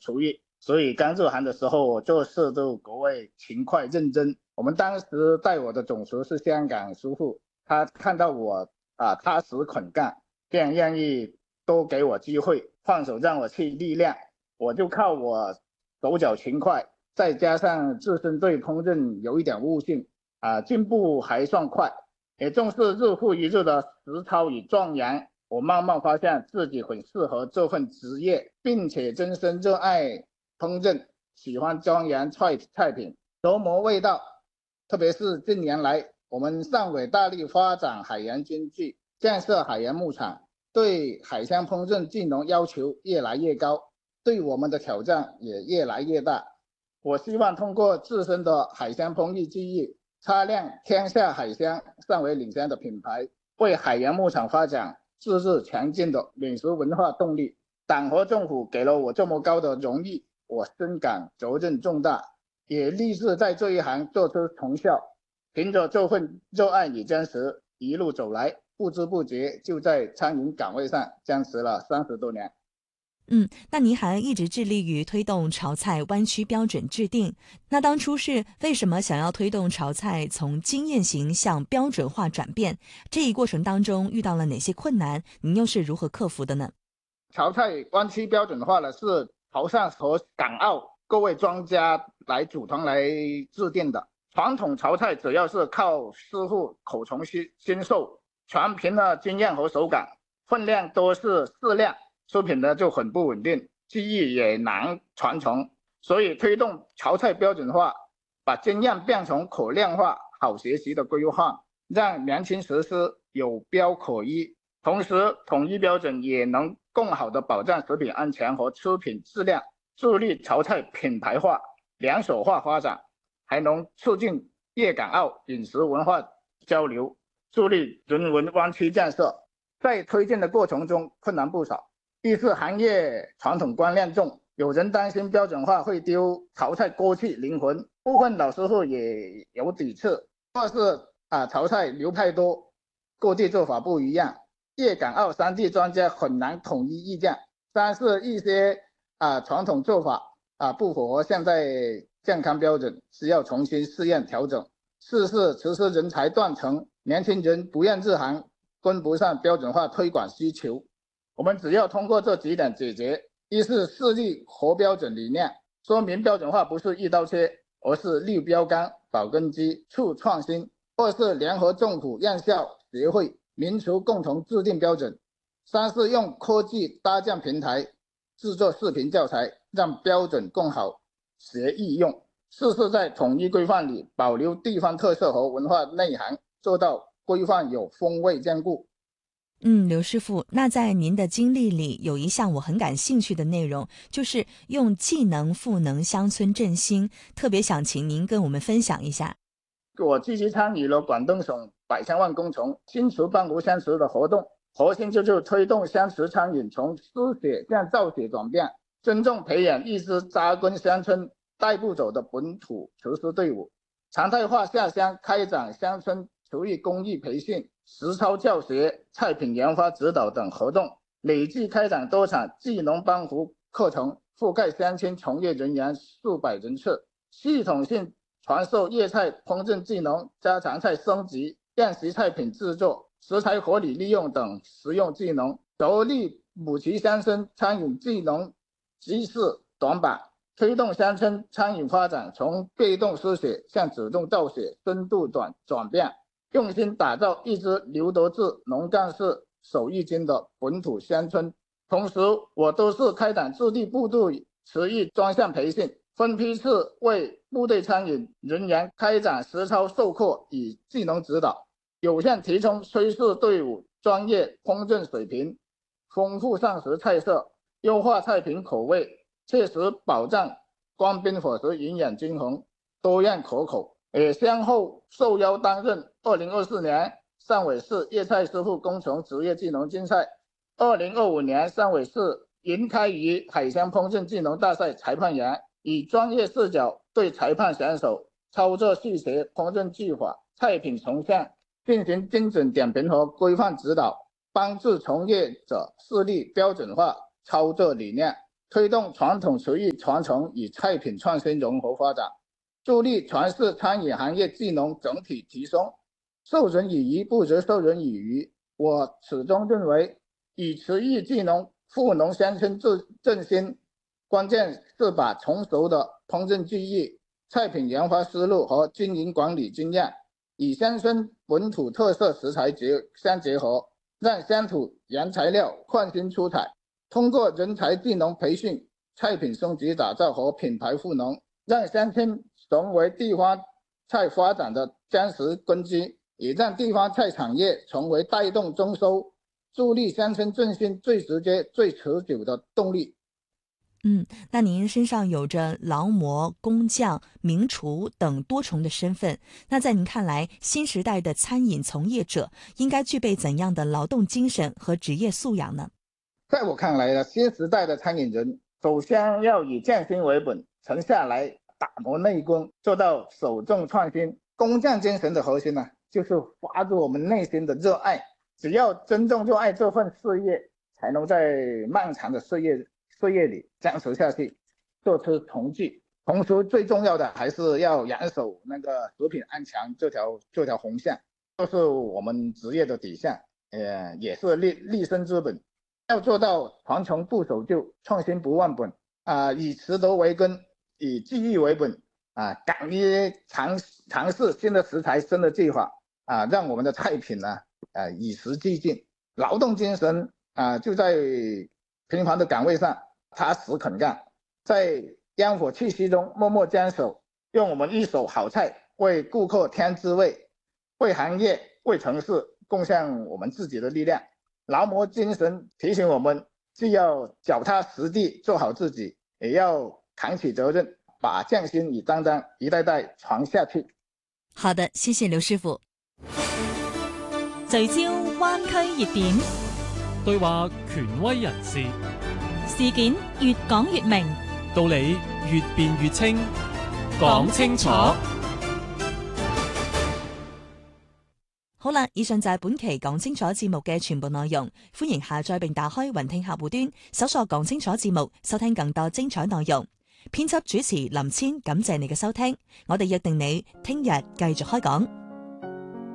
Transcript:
厨艺，所以刚入行的时候我做事都格外勤快认真。我们当时带我的总厨是香港师傅，他看到我踏实肯干，便愿意多给我机会，放手让我去历练。我就靠我手脚勤快，再加上自身对烹饪有一点悟性进步还算快，也正是日复一日的实操与钻研，我慢慢发现自己很适合这份职业，并且真心热爱烹饪，喜欢钻研菜品，琢磨味道。特别是近年来，我们上尾大力发展海洋经济，建设海洋牧场，对海鲜烹饪技能要求越来越高，对我们的挑战也越来越大。我希望通过自身的海鲜烹饪技艺，擦亮天下海鲜尚为领先的品牌，为海洋牧场发展日日强劲的饮食文化动力。党和政府给了我这么高的荣誉，我深感责任重大，也立志在这一行做出成效。凭着这份热爱与坚持，一路走来，不知不觉就在餐饮岗位上坚持了30多年。 那您还一直致力于推动潮菜湾区标准制定。那当初是为什么想要推动潮菜从经验型向标准化转变？这一过程当中遇到了哪些困难？您又是如何克服的呢？ 潮菜湾区标准化呢，是潮汕和港澳各位专家来组团来制定的。传统潮菜主要是靠师傅口传心授，全凭了经验和手感，分量都是适量，出品呢就很不稳定，技艺也难传承。所以推动潮菜标准化，把经验变成可量化、好学习的规划，让年轻实施有标可依。同时，统一标准也能更好地保障食品安全和出品质量，助力潮菜品牌化、连锁化发展，还能促进粤港澳饮食文化交流，助力人文湾区建设。在推进的过程中，困难不少。一是行业传统观念重，有人担心标准化会丢潮菜锅气灵魂，部分老师傅也有抵触。二是潮菜流派多，各地做法不一样，粤港澳三地专家很难统一意见。三是一些传统做法不符合现在健康标准，需要重新试验调整。四是厨师人才断层，年轻人不愿入行，跟不上标准化推广需求。我们只要通过这几点解决：一是设立合标准理念，说明标准化不是一刀切，而是立标杆、保根基、促创新；二是联合政府、院校、协会、民厨共同制定标准；三是用科技搭建平台，制作视频教材，让标准更好学易用；四是在统一规范里保留地方特色和文化内涵，做到规范有风味兼顾。 刘师傅，那在您的经历里，有一项我很感兴趣的内容，就是用技能赋能乡村振兴，特别想请您跟我们分享一下。 我积极参与了广东省百千万工程新厨帮扶乡厨的活动，核心就是推动乡厨餐饮从输血向造血转变，真正培养一支扎根乡村带不走的本土厨师队伍，常态化下乡开展乡村厨艺工艺培训、实操教学、菜品研发指导等活动，累计开展多场技能帮扶课程，覆盖乡村从业人员数百人次，系统性传授粤菜烹饪技能、家常菜升级、宴席菜品制作、食材合理利用等实用技能，着力补齐乡村餐饮技能知识短板，推动乡村餐饮发展从被动输血向主动造血深度转变，用心打造一支刘德志农干事手艺精的本土乡村。同时，我都是开展驻地部队厨艺专项培训，分批次为部队餐饮人员开展实操授课与技能指导，有限提升炊事队伍专业烹饪水平，丰富膳食菜色，优化菜品口味，切实保障官兵伙食营养均衡、多样可口。也先后受邀担任2024年汕尾市粤菜师傅工程职业技能竞赛、2025年汕尾市银开鱼海鲜烹饪技能大赛裁判员，以专业视角对裁判选手操作细节、烹饪技法、菜品呈现进行精准点评和规范指导，帮助从业者树立标准化操作理念， 推動傳統廚藝傳承與菜品創新融合發展，助力全市餐飲行業技能整體提升。授人以魚不如授人以漁，我始終認為以廚藝技能賦能鄉村振興，關鍵是把成熟的烹飪技藝、菜品研發思路和經營管理經驗與鄉村本土特色食材相結合，讓鄉土原材料創新出彩。通過人才技能培訓、菜品升級打造和品牌賦能，讓鄉村成為地方菜發展的堅實根基，也讓地方菜產業成為帶動增收、助力鄉村振興最直接、最持久的動力。 那您身上有着勞模、工匠、名廚等多重的身份，那在您看來，新時代的餐飲從業者應該具備怎樣的勞動精神和職業素養呢？ 在我看來呢，新時代的餐飲人首先要以匠心為本，沉下來打磨內功，做到首重創新。工匠精神的核心呢，就是發自我們內心的熱愛。只要真正熱愛這份事業，才能在漫長的事業裏堅持下去，做出成績。同時最重要的還是要嚴守那個食品安全這條紅線，這是我們職業的底線，也是立身之本。要做到傳承不守舊，創新不忘本，以食德為根，以技藝為本，敢於嘗試新的食材、新的技法，讓我們的菜品呢，與時俱進。勞動精神就在平凡的崗位上踏實肯幹，在煙火氣息中默默堅守，用我們一手好菜為顧客添滋味，為行業、為城市貢獻我們自己的力量。勞模精神提醒我們，既要腳踏實地做好自己，也要扛起責任，把匠心與擔當一代代傳下去。 好的，謝謝劉師傅。聚焦灣區熱點， 對話權威人士， 事件越講越明， 道理越辯越清，講清楚。 好啦，以上就係本期講清楚節目嘅全部內容，歡迎下載並打開雲聽客戶端，搜索講清楚節目，收聽更多精彩內容。編輯主持林千，感謝你嘅收聽，我哋約定你聽日繼續開講。